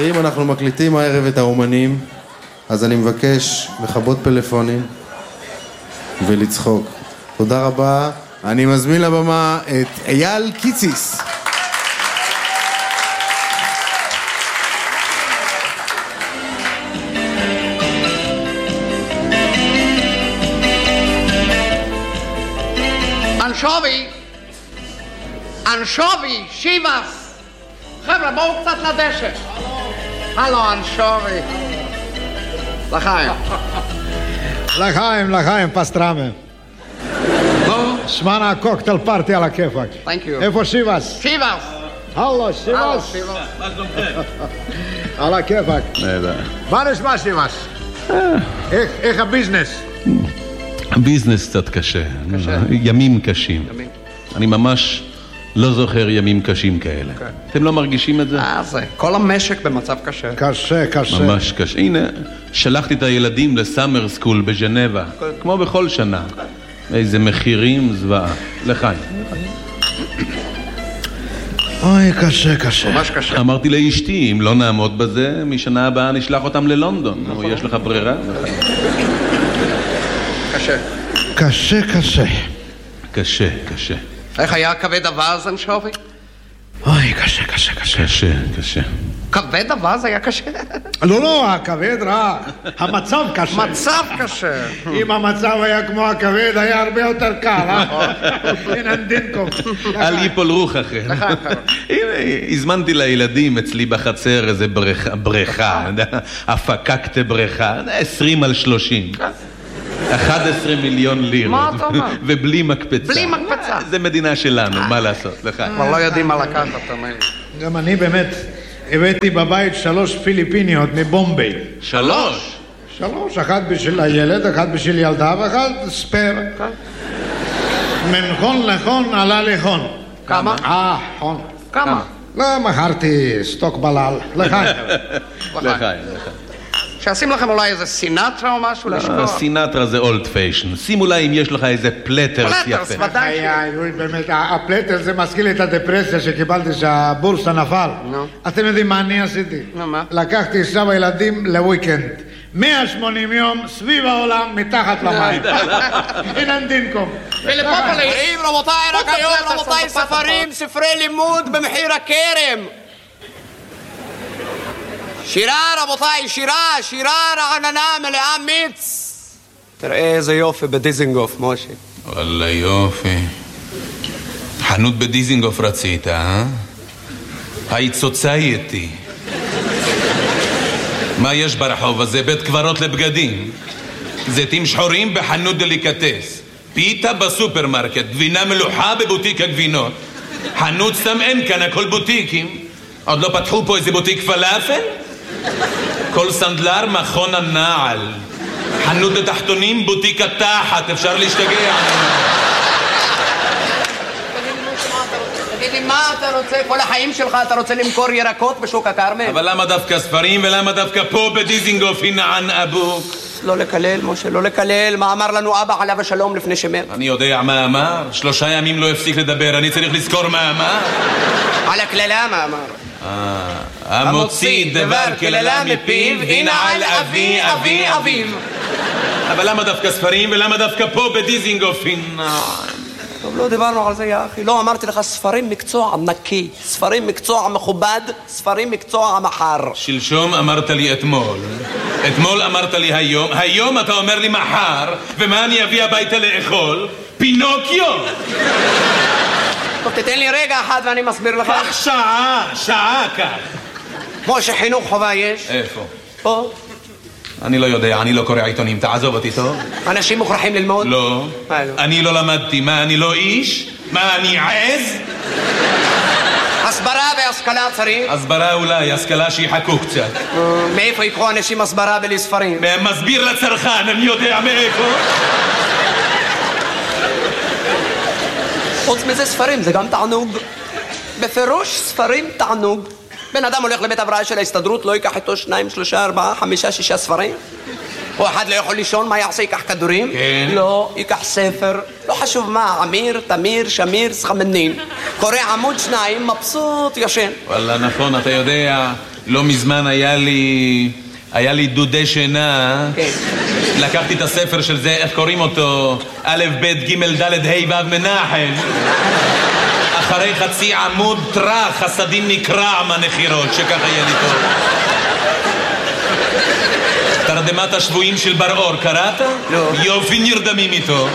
חברים, אנחנו מקליטים הערב את האומנים, אז אני מבקש לכבות פלאפונים ולצחוק. תודה רבה. אני מזמין לבמה את אייל קיציס. אנשובי, שיבס. חבר'ה, בואו קצת לדשא. הלו, אנשובי. לחיים. לחיים, פסטרמה. שמענה קוקטייל פארטי על הכיפק. Thank you. איפה שיבס? שיבס. הלו, שיבס. מה שלומכם? על הכיפק. מה נשמע שיבס? איך הביזנס? הביזנס קצת קשה. ימים קשים. אני ממש לא זוכר ימים קשים כאלה. אתם לא מרגישים את זה? זה. כל המשק במצב קשה. קשה. ממש קשה. הנה, שלחתי את הילדים לסאמר סקול בז'נבה, כמו בכל שנה. איזה מחירים זוועה. לחיים. אוי, קשה. ממש קשה. אמרתי לאשתי, אם לא נעמוד בזה, משנה הבאה נשלח אותם ללונדון. יש לך ברירה? קשה. קשה. איך היה כבד אווז, אנשובי? אוי, קשה. קשה. כבד אווז היה קשה? לא, הכבד רע. המצב קשה. מצב קשה. אם המצב היה כמו הכבד, היה הרבה יותר קל, אין דינקום. אל ייפול רוח אחר. הנה, הזמנתי לילדים אצלי בחצר איזה בריכה, הפקקת בריכה, 20 על 30. 11 מיליון לירות. מה אתה אומר? ובלי מקפצה. בלי מקפצה. זה מדינה שלנו, מה לעשות? כבר לא יודעים מה לקחת, תמיד. גם אני באמת הבאתי בבית 3 פיליפיניות מבומביי. 3? 3, אחת בשביל הילד, אחת בשביל ילדה ואחת ספר. מנחון לחון עלה לחון. כמה? חון. כמה? לא, מכרתי סטוק בלל. לחיים. שעשים לכם אולי איזה סינטרה או משהו לשכוח? סינטרה זה אולד פיישן. שימו לה אם יש לך איזה פלטרס יפה. פלטרס, ודאי באמת, הפלטרס זה מזכיר לי את הדפרסיה שקיבלתי שהבורסה נפל. אתם יודעים מה אני עשיתי? מה? לקחתי סבא ילדים לוויקנד. 180 יום סביב העולם מתחת למים. אין דינקום. ולפופוליס. רבותיי, רק היום, רבותיי, ספרי לימוד במחיר הכרם. שירה, רבותיי, שירה רעננה מלאה מיץ. תראה איזה יופי בדיזינגוף, משה. וואלה יופי. חנות בדיזינגוף רצית, היית סוצייטי. מה יש ברחוב הזה? בית קברות לבגדים. זיתים שחורים בחנות דליקטס. פיתה בסופרמרקט. גבינה מלוחה בבוטיק הגבינות. חנות סתם אין כאן, הכל בוטיקים. עוד לא פתחו פה איזה בוטיק פלאפל? כל סנדלר מכון הנעל. חנות לתחתונים בוטיק התחת. אפשר להשתגע. תגיד לי, מה אתה רוצה? כל החיים שלך אתה רוצה למכור ירקות בשוק הכרמל? אבל למה דווקא ספרים ולמה דווקא פה בדיזינגוף הינען אבו? לא לקלל, משה, לא לקלל. מה אמר לנו אבא עליו השלום לפני שמת? אני יודע מה אמר. 3 ימים לא הפסיק לדבר. אני צריך לזכור מה אמר. על הקללה מה אמר? המוציא דבר קללה מפיו ינעל אביו. אבל למה דווקא ספרים ולמה דווקא פה בדיזינגוף הינען? טוב, לא דיברנו על זה, יא אחי. לא אמרתי לך, ספרים מקצוע נקי, ספרים מקצוע מכובד, ספרים מקצוע מחר. שלשום אמרת לי אתמול אמרת לי היום אתה אומר לי מחר, ומה אני אביא הביתה לאכול? פינוקיו! טוב, תתן לי רגע אחד ואני מסביר לך. כך שעה כך. כמו שחינוך חובה יש. איפה? פה. אני לא יודע, אני לא קורא עיתונים, תעזוב אותי טוב. אנשים מוכרחים ללמוד? לא. אני לא למדתי, מה, אני לא איש? מה, אני עז? הסברה והשכלה צריך? הסברה אולי, השכלה שיחכו קצת. מאיפה יקחו אנשים הסברה בלי ספרים? מסביר לצרכן, אני יודע מאיפה. חוץ מזה ספרים, זה גם תענוג. בפירוש ספרים תענוג. בן אדם הולך לבית הבראה של ההסתדרות, לא ייקח איתו 2, 3, 4, 5, 6 ספרים? או אחד לא יכול לישון, מה יעשה? ייקח כדורים? כן. לא, ייקח ספר. לא חשוב מה, אמיר, תמיר, שמיר, סחמנין. קורא עמוד 2, מבסוט, ישן. וואלה, נכון, אתה יודע, לא מזמן היה לי דודי שינה. לקחתי את הספר של זה, איך קוראים אותו? א', ב', ג', ד', ה', ו', מנחם. אחרי חצי עמוד טרח, הסדין נקרע מהנחירות, שככה יהיה לי טוב. תרדמת השבויים של בר אור, קראת? לא. יופי, נרדמים איתו.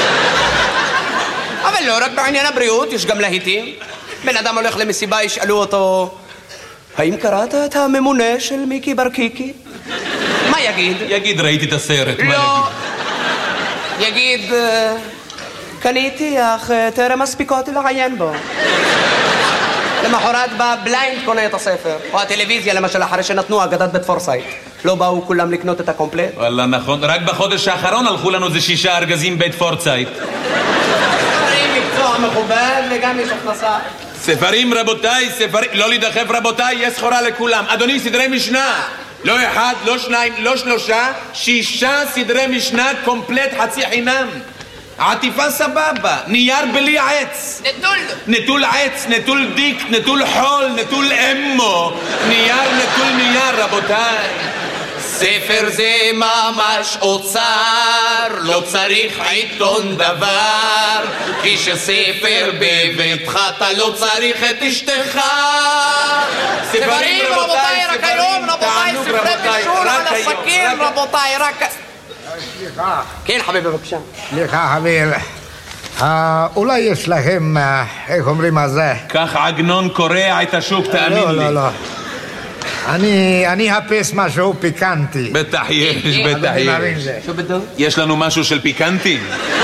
אבל לא רק בעניין הבריאות, יש גם להיטים. בן אדם הולך למסיבה, ישאלו אותו, האם קראת את הממונה של מיקי ברקיקי? מה יגיד? יגיד, ראיתי את הסרט. לא. יגיד, קניתי, אך טרם מספיקותי לעיין בו. למחרת בא בליינד קונה את הספר. או הטלוויזיה, למשל, אחרי שנתנו אגדת בית פורסייט. לא באו כולם לקנות את הקומפלט? וואלה, נכון. רק בחודש האחרון הלכו לנו זה 6 ארגזים בית פורסייט. ספרים, מקצוע מכובד, וגם יש הכנסה. ספרים, רבותיי, ספרים. לא להידחף, רבותיי, יש סחורה לכולם. אדוני, סדרי משנה. לא 1, לא 2, לא 3, 6 סדרי משנה קומפלט חצי חינם. עטיפה סבבה, נייר בלי עץ. נטול עץ, נטול דיק, נטול חול, נטול אמו. נייר, נטול נייר, רבותיי. ספר זה ממש אוצר, לא צריך עיתון דבר, כי שספר בביתך אתה לא צריך את אשתך. ספרים רבותיי, רק היום רבותיי, ספרי בישול על הסכין רבותיי, רק... סליחה. כן חביבי בבקשה. סליחה חביב, אולי יש לכם, איך אומרים מה זה? כך עגנון קורע את השוק, תאמין לי. לא, לא, לא. אני אחפש משהו פיקנטי. בטח יש, בטח יש. יש לנו משהו של פיקנטי?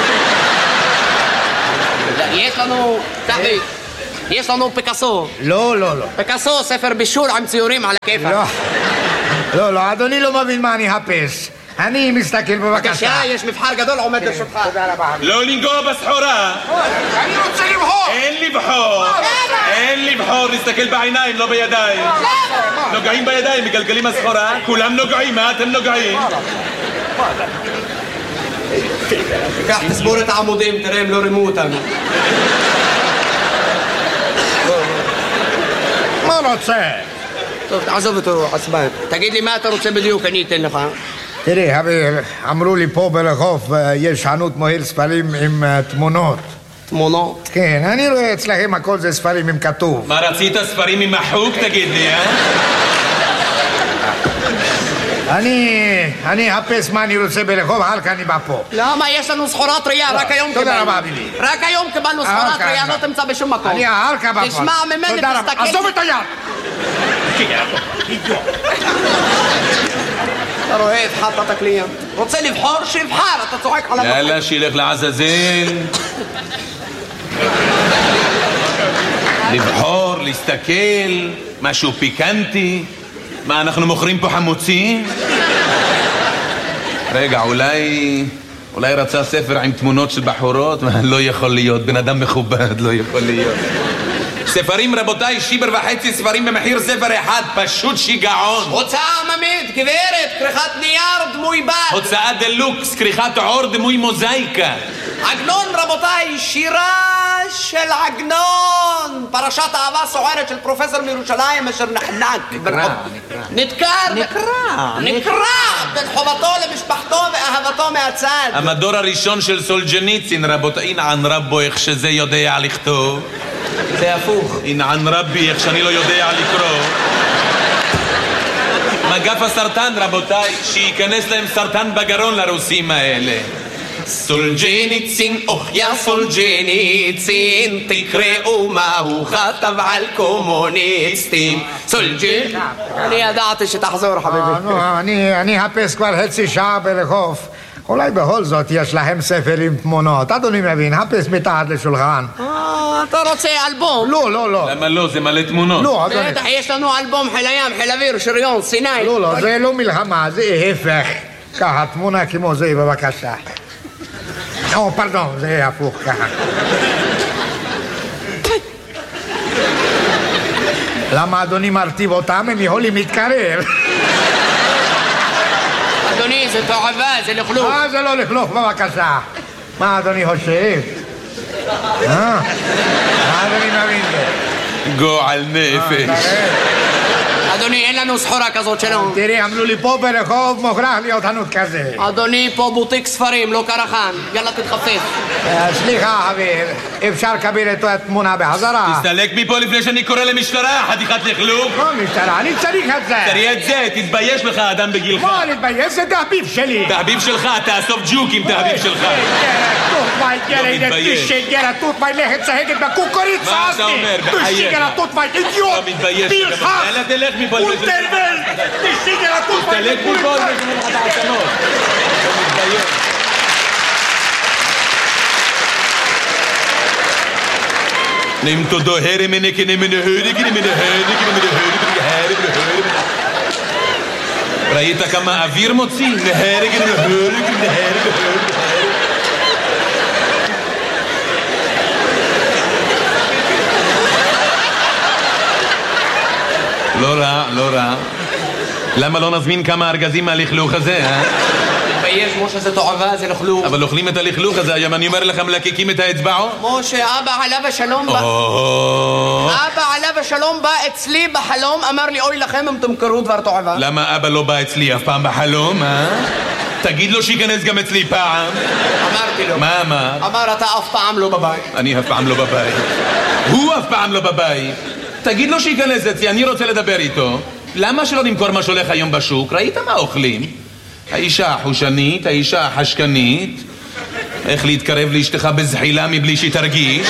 יש לנו פיקאסו. לא, לא, לא. פיקאסו, ספר בישול עם ציורים על הכיפה. לא, לא, אדוני לא מבין מה אני אחפש. אני מסתכל בבקשה. יש מבחר גדול עומד לרשותך. תודה רבה. לא לנגוע בסחורה. אני רוצה לבחור. אין לבחור, נסתכל בעיניים, לא בידיים. נוגעים בידיים, מגלגלים הסחורה. כולם נוגעים, מה אתם נוגעים? קח, תסבור את העמודים, תראה, הם לא רימו אותנו. מה רוצה? טוב, תעזוב אותו, עצבן. תגיד לי מה אתה רוצה בדיוק, אני אתן לך. תראי, אמרו לי פה ברחוב יש חנות מוהל ספרים עם תמונות. תמונות? כן, אני רואה אצלכם הכל זה ספרים עם כתוב. מה רצית, ספרים עם מחוק, תגיד לי, אה? אני אחפש מה אני רוצה ברחוב, הלכה אני בא פה. למה? יש לנו סחורה טריה, רק היום קיבלנו. תודה רבה, בילי. רק היום קיבלנו סחורה טריה, לא תמצא בשום מקום. אני הלכה בא פה. תשמע ממני, תסתכל. עזוב את היד! אתה רואה, התחלת את הקליינט. רוצה לבחור? שיבחר, אתה צועק על המקום. יאללה, שילך לעזאזל. לבחור, להסתכל, משהו פיקנטי. מה, אנחנו מוכרים פה חמוצים? רגע, אולי רצה ספר עם תמונות של בחורות? לא יכול להיות, בן אדם מכובד, לא יכול להיות. ספרים, רבותיי, $1.50 ספרים במחיר ספר אחד, פשוט שיגעון. הוצאה עממית, גברת, כריכת נייר, דמוי בת. הוצאה דלוקס, כריכת עור, דמוי מוזאיקה. עגנון, רבותיי, שירה של עגנון. פרשת אהבה סוערת של פרופסור מירושלים אשר נקרע בין חובתו למשפחתו ואהבתו מהצד. המדור הראשון של סולג'ניצין, רבותיי, אינען רבו איך שזה יודע לכתוב. זה הפוך. אינען רבי איך שאני לא יודע לקרוא. מגף הסרטן, רבותיי, שייכנס להם סרטן בגרון לרוסים האלה. סולג'ניצין, יא סולג'ניצין, תקראו מה הוא כתב על קומוניסטים. סולג'ניצין. אני ידעתי שתחזור, חביבי. אני אחפש כבר חצי שעה ברחוב. אולי בכל זאת יש להם ספר עם תמונות. אדוני מבין, חפש מתחת לשולחן. אתה רוצה אלבום? לא, לא, לא. למה לא? זה מלא תמונות. לא, אדוני. בטח, יש לנו אלבום חיל הים, חיל אוויר, שריון, סיני. לא, לא, זה לא מלחמה, זה ההפך. ככה, תמונה כמו זה, בבקשה. או, פרדון, זה הפוך, ככה. למה אדוני מרטיב אותם? הם יכולים להתקרב. אדוני, זה תועבה, זה לכלוך. זה לא לכלוך, בבקשה. מה אדוני חושב? מה אדוני מבין זה? גועל נפש. אדוני, אין לנו סחורה כזאת, שלום. תראי, אמרו לי פה ברחוב מוכרח להיות חנות כזה. אדוני, פה בוטיק ספרים, לא קרחן. יאללה, תתחפף. סליחה, חביר, אפשר לקבל את התמונה בחזרה? תסתלק מפה לפני שאני קורא למשטרה, חתיכת לכלוך. לא משטרה, אני צריך את זה. תראי את זה, תתבייש לך, אדם בגילך. מה להתבייש? זה תחביב שלי. תחביב שלך, תאסוף ג'וקים, תחביב שלך. תות מי לכת צהגת בקוקוריצה. מה אתה אומר? בחייך. תות מי אידיוט. לא מתבייש. פרחח. יאללה, תלך מפה. ולטרבל. תות מי תלך מפה, לך את העצמות. לא מתבייש. נעים תודו הרי מנקה נמנה הרי ראית כמה אוויר מוציא? לא רע, לא רע. למה לא נזמין כמה ארגזים מהלכלוך הזה, אה? תתבייש, משה, זה תועבה, זה לכלוך. אבל אוכלים את הלכלוך הזה, היום אני אומר לכם, מלקקים את האצבעות. משה, אבא עליו השלום בא. אבא עליו השלום בא אצלי בחלום, אמר לי, אוי לכם אם תמכרו דבר תועבה. למה אבא לא בא אצלי אף פעם בחלום, אה? תגיד לו שיכנס גם אצלי פעם. אמרתי לו. מה אמר? אמר, אתה אף פעם לא בבית. אני אף פעם לא בבית. הוא אף פעם לא בבית. תגיד לו שיכנס אצלי, אני רוצה לדבר איתו. למה שלא נמכור מה שהולך היום בשוק? ראית מה אוכלים? האישה החושנית, האישה החשקנית, איך להתקרב לאשתך בזחילה מבלי שהיא תרגיש.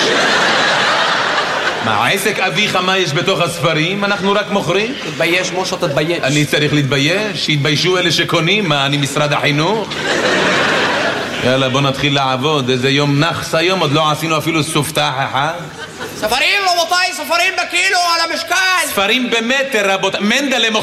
מה, עסק אביך מה יש בתוך הספרים? אנחנו רק מוכרים? תתבייש, משה, תתבייש. אני צריך להתבייש? שיתביישו אלה שקונים? מה, אני משרד החינוך? יאללה, בוא נתחיל לעבוד. איזה יום נחס היום, עוד לא עשינו אפילו סופתח אחד. ספרים, רבותיי, ספרים בקילו על המשקל. ספרים במטר, רבותיי. מנדלה